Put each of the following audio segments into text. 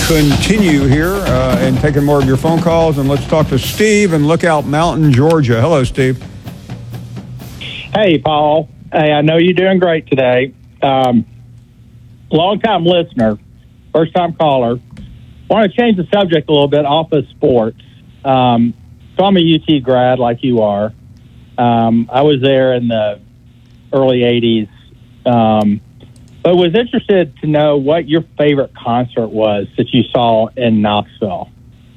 continue here and taking more of your phone calls. And let's talk to Steve in Lookout Mountain, Georgia. Hello, Steve. Hey, Paul. Hey, I know you're doing great today. Long-time listener, first-time caller. Want to change the subject a little bit off of sports. So I'm a UT grad like you are. I was there in the early 80s. But was interested to know what your favorite concert was that you saw in Knoxville.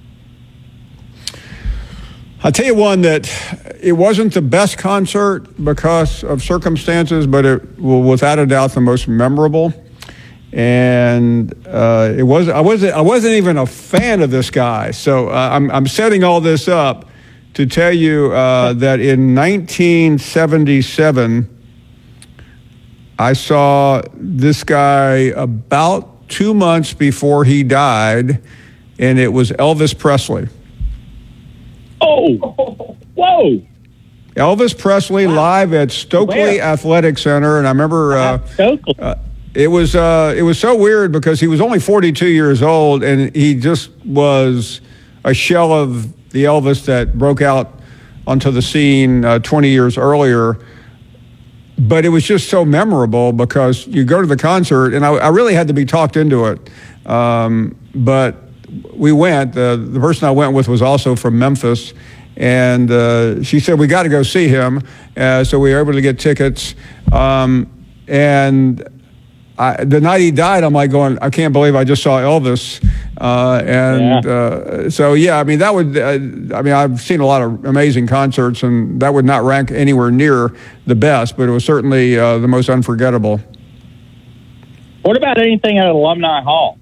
I'll tell you one that it wasn't the best concert because of circumstances, but it was without a doubt the most memorable. And I wasn't even a fan of this guy. So I'm setting all this up to tell you that in 1977, I saw this guy about 2 months before he died, and it was Elvis Presley. Oh, whoa. Elvis Presley live at Stokely Athletic Center, and I remember it was so weird because he was only 42 years old, and he just was a shell of the Elvis that broke out onto the scene 20 years earlier. But it was just so memorable because you go to the concert, and I really had to be talked into it. But we went. The person I went with was also from Memphis, and she said, we got to go see him. So we were able to get tickets. And the night he died, I'm like going, I can't believe I just saw Elvis. So, yeah, I mean, that would, I've seen a lot of amazing concerts, and that would not rank anywhere near the best, but it was certainly the most unforgettable. What about anything at Alumni Hall?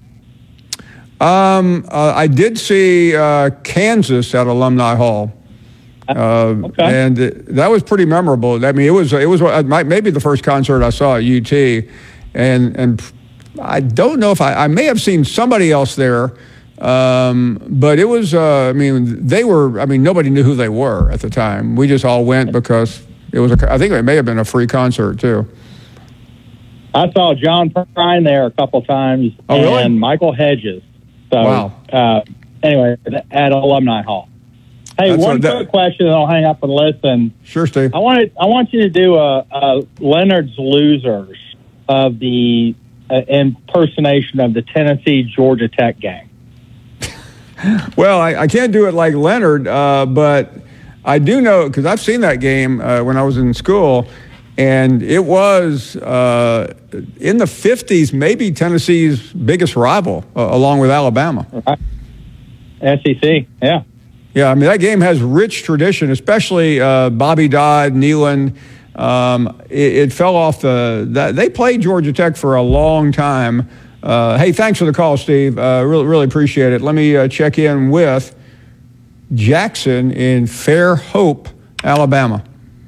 I did see Kansas at Alumni Hall. Okay. And that was pretty memorable. I mean, it was maybe the first concert I saw at UT, and I don't know if I may have seen somebody else there, but it was, nobody knew who they were at the time. We just all went because it was, I think it may have been a free concert too. I saw John Prine there a couple times, really? And Michael Hedges. So, wow. Anyway, at Alumni Hall. Hey, one quick question, and I'll hang up and listen. Sure, Steve. I want you to do a Leonard's Losers of the impersonation of the Tennessee-Georgia Tech game. Well, I can't do it like Leonard, but I do know, because I've seen that game when I was in school, and it was in the 50s, maybe Tennessee's biggest rival, along with Alabama. Right. SEC, yeah. Yeah, I mean, that game has rich tradition, especially Bobby Dodd, Neyland. It fell off they played Georgia Tech for a long time. Hey, thanks for the call, Steve. Really appreciate it. Let me check in with Jackson in Fairhope, Alabama.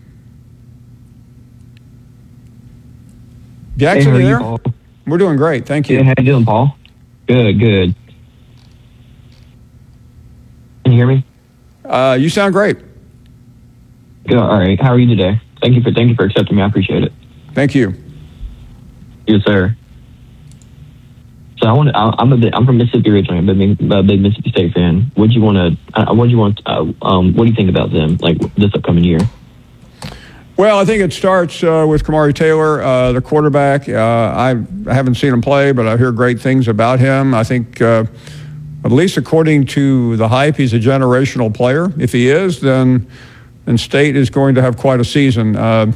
Jackson, hey, you there? Paul? We're doing great. Thank you. Yeah, how you doing, Paul? Good. Can you hear me? You sound great. Good. All right. How are you today? Thank you for accepting me. I appreciate it. Thank you. Yes, sir. So I'm from Mississippi originally. I'm a big Mississippi State fan. What do you think about them, like this upcoming year? Well, I think it starts with Kamari Taylor, the quarterback. I haven't seen him play, but I hear great things about him. I think, at least according to the hype, he's a generational player. If he is, then State is going to have quite a season.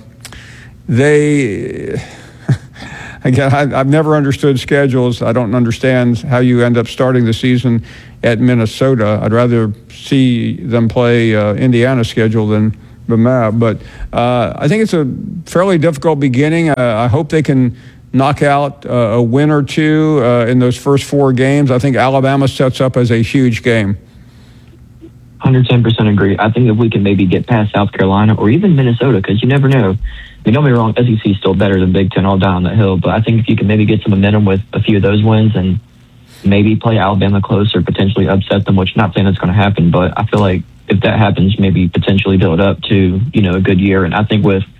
Again, I've never understood schedules. I don't understand how you end up starting the season at Minnesota. I'd rather see them play Indiana's schedule than that. But I think it's a fairly difficult beginning. I hope they can knock out a win or two in those first four games. I think Alabama sets up as a huge game. 110% agree. I think if we can maybe get past South Carolina or even Minnesota, because you never know. I mean, don't get me wrong, SEC is still better than Big Ten all down the hill, but I think if you can maybe get some momentum with a few of those wins and maybe play Alabama close or potentially upset them, which I'm not saying that's going to happen, but I feel like if that happens, maybe potentially build up to, a good year. And I think with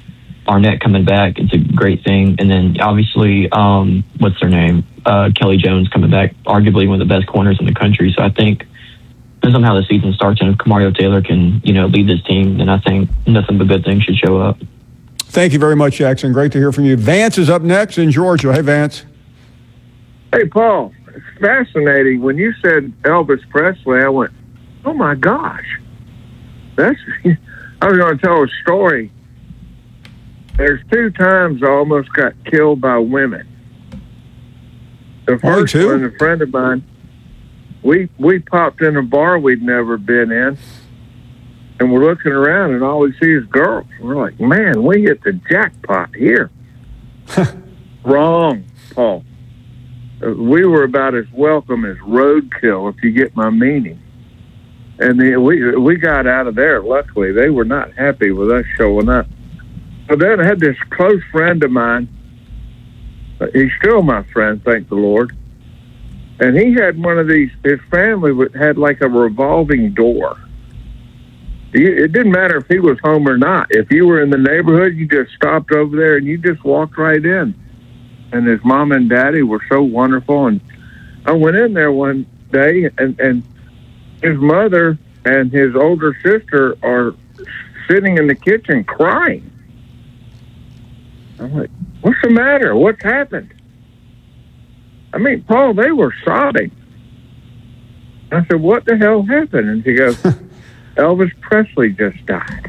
Arnett coming back, it's a great thing. And then obviously, what's their name? Kelly Jones coming back, arguably one of the best corners in the country. So I think depends on how the season starts, and if Kamario Taylor can, lead this team, then I think nothing but good things should show up. Thank you very much, Jackson. Great to hear from you. Vance is up next in Georgia. Hey, Vance. Hey, Paul. It's fascinating. When you said Elvis Presley, I went, oh, my gosh. I was going to tell a story. There's 2 times I almost got killed by women. The first one, a friend of mine, we popped in a bar we'd never been in, and we're looking around, and all we see is girls. We're like, man, we hit the jackpot here. Wrong, Paul. We were about as welcome as roadkill, if you get my meaning. And we got out of there, luckily. They were not happy with us showing up. So then I had this close friend of mine. He's still my friend, thank the Lord. And he had one of these, his family had like a revolving door. It didn't matter if he was home or not. If you were in the neighborhood, you just stopped over there and you just walked right in. And his mom and daddy were so wonderful. And I went in there one day, and his mother and his older sister are sitting in the kitchen crying. I'm like, what's the matter? What's happened? I mean, Paul, they were sobbing. I said, what the hell happened? And she goes, Elvis Presley just died.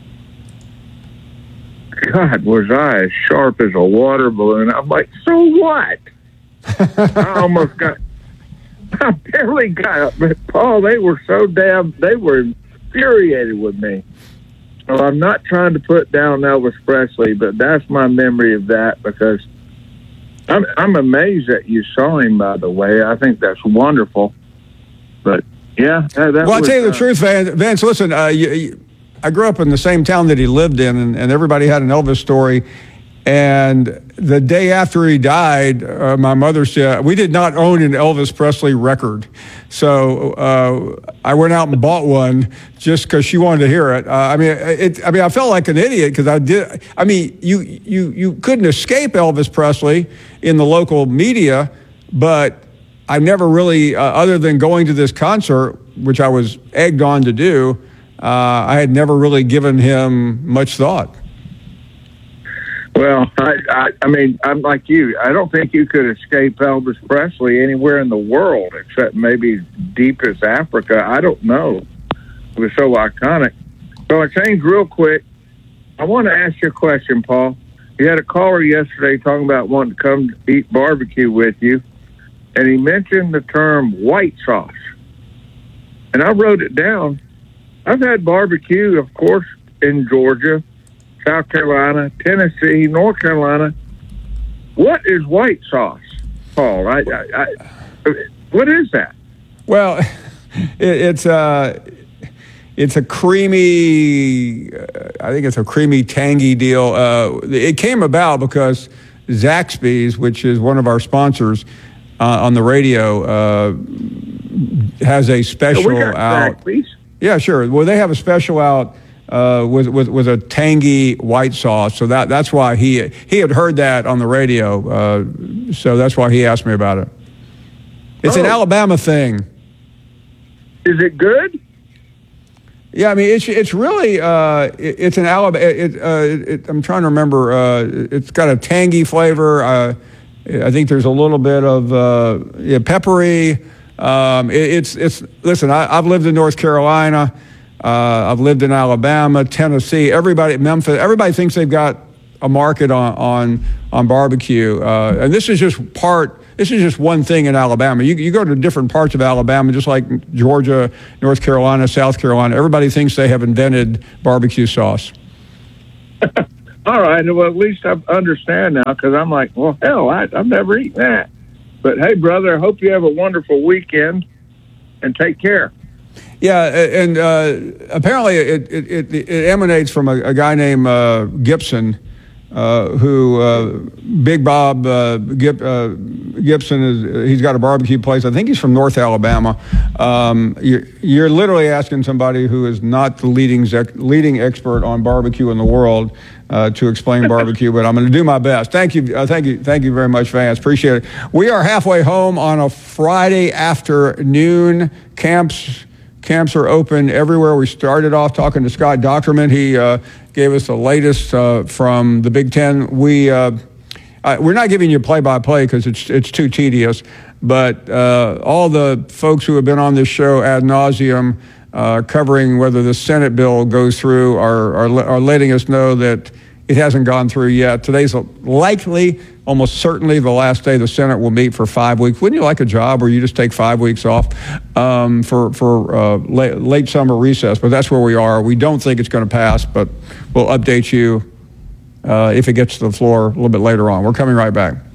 God, was I as sharp as a water balloon. I'm like, so what? I barely got up. But, Paul, they were they were infuriated with me. Well, I'm not trying to put down Elvis Presley, but that's my memory of that, because I'm amazed that you saw him, by the way. I think that's wonderful. But, yeah. Well, I'll tell you the truth, Vance. Listen, I grew up in the same town that he lived in, and everybody had an Elvis story. And the day after he died, my mother said, we did not own an Elvis Presley record. So I went out and bought one just because she wanted to hear it. I felt like an idiot because I did. I mean, you couldn't escape Elvis Presley in the local media, but I never really, other than going to this concert, which I was egged on to do, I had never really given him much thought. Well, I mean, I'm like you. I don't think you could escape Elvis Presley anywhere in the world except maybe deepest Africa. I don't know. It was so iconic. So I changed real quick. I want to ask you a question, Paul. You had a caller yesterday talking about wanting to come eat barbecue with you, and he mentioned the term white sauce. And I wrote it down. I've had barbecue, of course, in Georgia, South Carolina, Tennessee, North Carolina. What is white sauce, Paul? What is that? Well, it's a creamy, I think it's a creamy, tangy deal. It came about because Zaxby's, which is one of our sponsors on the radio, has a special out. Zaxby's. Yeah, sure. Well, they have a special out with a tangy white sauce. So that's why he had heard that on the radio. So that's why he asked me about it. It's an Alabama thing. Is it good? Yeah, I mean it's really it's an Alabama. I'm trying to remember. It's got a tangy flavor. I think there's a little bit of peppery. Listen. I've lived in North Carolina. I've lived in Alabama, Tennessee. Memphis. Everybody thinks they've got a market on barbecue, and this is just one thing in Alabama. You go to different parts of Alabama, just like Georgia, North Carolina, South Carolina. Everybody thinks they have invented barbecue sauce. All right. Well, at least I understand now, because I'm like, well, hell, I've never eaten that. But hey, brother, I hope you have a wonderful weekend, and take care. Yeah, and apparently it emanates from a guy named Gibson, Big Bob Gibson he's got a barbecue place. I think he's from North Alabama. You're literally asking somebody who is not the leading expert on barbecue in the world to explain barbecue, but I'm going to do my best. Thank you very much, Vance. Appreciate it. We are halfway home on a Friday afternoon. Camps are open everywhere. We started off talking to Scott Docterman. He gave us the latest from the Big Ten. We're not giving you play-by-play because it's too tedious, but all the folks who have been on this show ad nauseum covering whether the Senate bill goes through are letting us know that it hasn't gone through yet. Today's likely, almost certainly, the last day the Senate will meet for 5 weeks. Wouldn't you like a job where you just take 5 weeks off for late summer recess? But that's where we are. We don't think it's going to pass, but we'll update you if it gets to the floor a little bit later on. We're coming right back.